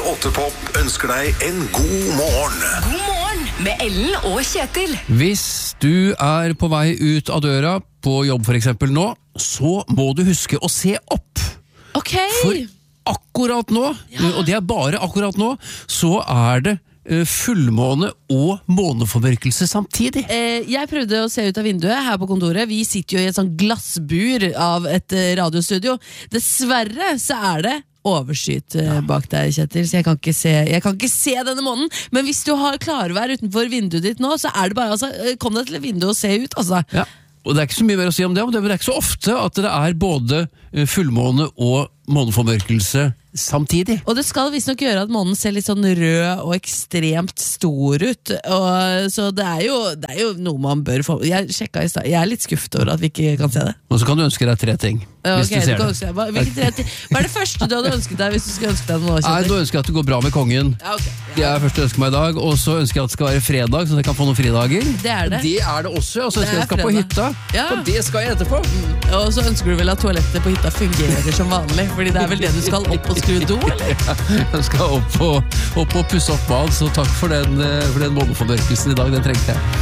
8 Pop ønsker deg en god morgen. God morgen med Ellen og Kjetil. Hvis du er på vei ut av døra, på jobb for eksempel nå, så må du huske å se opp. Ok. For akkurat nå, og det er bare akkurat nå, så er det fullmåne og måneformørkelse samtidig. Jeg prøvde å se ut av vinduet her på kontoret. Vi sitter jo i et sånn glassbur av et radiostudio. Dessverre så er det overskyet bak deg, Kjetil, så jeg kan ikke se denne månen. Men hvis du har klarvær utenfor vinduet ditt nå, så er det bare, kom deg til vinduet og se ut, altså. Ja. Og det er ikke så mye mer å si om det, men det er ikke så ofte at det er både fullmåne og måneformørkelse samtidig. Og det skal visst nok gjøre at månen ser litt sånn rød og ekstremt stor ut, så det er jo noe man bør få. Jeg sjekket i sted, jeg er litt skuffet over at vi ikke kan se det. Og så kan du ønske deg 3 ting, hvis du ser det. Hva er det første du hadde ønsket deg hvis du skulle ønske deg noe? Nei, da ønsker jeg at det går bra med kongen. Ja, okay. Det er det første jeg ønsker meg i dag, og så ønsker jeg at det skal være fredag, så jeg kan få noen fridager. Det er det. Det er det også, og så ønsker jeg at jeg skal på hytta, og det skal jeg etterpå. Og så ønsker du vel at toalettet på hytta fungerer som vanlig, fordi det er vel det du skal opp og skru do, eller? Jeg skal opp og pusse opp bad, så takk for den måneformørkelsen i dag, den trengte jeg.